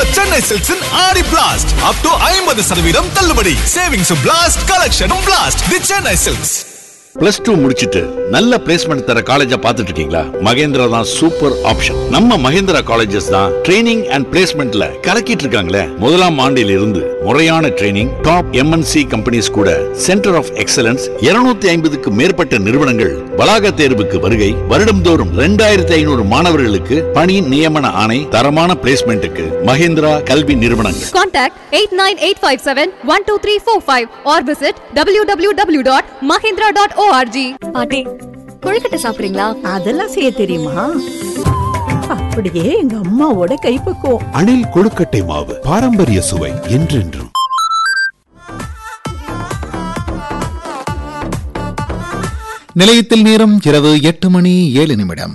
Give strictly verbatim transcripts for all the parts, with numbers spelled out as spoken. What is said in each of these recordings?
Chennai சில்க்ஸின் Aadi blast up to ஐம்பது சதவீதம் தள்ளுபடி. Savings blast, கலெக்ஷனும் blast. தி சென்னை சில்க்ஸ். பிளஸ் டூ முடிச்சிட்டு நல்ல பிளேஸ்மெண்ட் தர காலேஜா பாத்துட்டு இருக்கீங்களா? மகேந்திரா தான் சூப்பர் ஆப்ஷன். நம்ம மகேந்திரா காலேஜஸ் தான் ட்ரைனிங் அண்ட் பிளேஸ்மெண்ட்ல கலக்கிட்டு இருக்காங்களே. முதலாம் ஆண்டில் இருந்து முறையான ட்ரைனிங், டாப் எம்என்சி கம்பெனிஸ் கூட சென்டர் ஆஃப் எக்ஸலன்ஸ் இருநூத்தி ஐம்பதுக்கு மேற்பட்ட நிறுவனங்கள் வளாக தேர்வுக்கு வருகை. வருடம்தோறும் இரண்டாயிரத்தி ஐநூறு மாணவர்களுக்கு பணி நியமன ஆணை. தரமான பிளேஸ்மெண்ட்டுக்கு மகேந்திரா கல்வி நிறுவனங்கள். Contact eight nine eight five seven one two three four five or visit w w w dot mahindra dot org. பாட்டி, கொழுக்கட்டை சாப்பிடுறீங்களா? அதெல்லாம் செய்ய தெரியுமா? அப்படியே எங்க அம்மாவோட கைப்பக்குவம். அணில் கொழுக்கட்டை மாவு, பாரம்பரிய சுவை என்றென்றும். நிலையத்தில் நேரம் இரவு எட்டு மணி ஏழு நிமிடம்.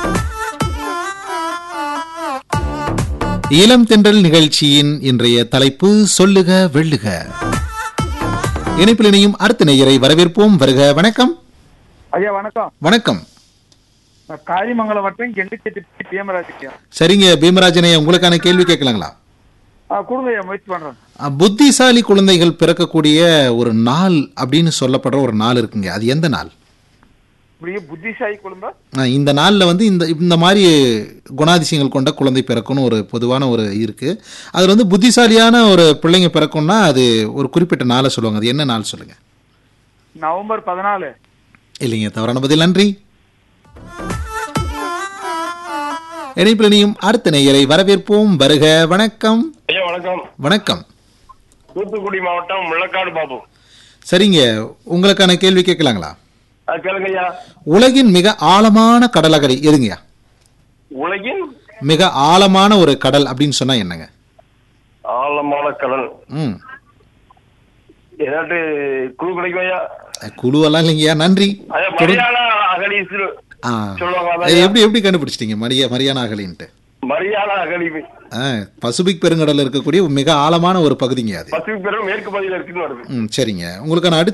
இளம் தென்றல் நிகழ்ச்சியின் இன்றைய தலைப்பு சொல்லுக வெள்ளுக. இணைப்பில் இணையும் அடுத்த நேயரை வரவேற்போம். வருக. வணக்கம் ஐயா. வணக்கம். வணக்கம். காரிமங்கலம் வட்டம் கெண்டிச்செட்டி பீமராஜ். சரிங்க பீமராஜனே, உங்களுக்கான கேள்வி கேட்கலாங்களா? கொடுங்க ஐயா, முயற்சி பண்றேன். புத்திசாலி குழந்தைகள் பிறக்கக்கூடிய ஒரு நாள் அப்படின்னு சொல்லப்படுற ஒரு நாள் இருக்குங்க. அது எந்த நாள்? புத்திசாலி குழந்தை இந்த நாளில் வந்து இந்த இந்த மாதிரி குணாதிசயங்கள் கொண்ட குழந்தை பிறக்கணும் ஒரு பொதுவான ஒரு இருக்கு. அது வந்து புத்திசாலியான ஒரு பிள்ளைங்க பிறக்கும்னா அது ஒரு குறிப்பிட்ட நாளை சொல்லுவாங்க. அது என்ன நாள் சொல்லுங்க? நவம்பர் பதினாலு. இல்லைங்க, தவறான பதில். நன்றி. இணைப்பில் இணையும் அடுத்த நேயரை வரவேற்போம். வருக. வணக்கம். வணக்கம். வணக்கம். தூத்துக்குடி மாவட்டம் முள்ளக்காடு பாபு. சரிங்க, உங்களுக்கான கேள்வி கேட்கலாங்களா? கேளுங்கய்யா. உலகின் மிக ஆழமான கடலகரை எதுங்கய்யா? உலகின் மிக ஆழமான ஒரு கடல் அப்படின்னு சொன்னா என்னங்க? ஆழமான கடல். ம் ஏதாட்டு குழு கிடைக்கும்யா? குழுவெல்லாம் இல்லைங்கய்யா. நன்றி. மரியானா அகலி சொல்லுவாங்க. எப்படி எப்படி கண்டுபிடிச்சிட்டீங்க மரியா மரியானா அகலின்ட்டு? மரியானா அகலி பசிபிக் பெருங்கடல் இருக்கக்கூடிய மிக ஆழமான ஒரு பகுதிங்க அது. பசிபிக் பெருங்கடல் மேற்கு பகுதியில் இருக்குன்னு வருது. ம் சரிங்க, உங்களுக்கான அடுத்த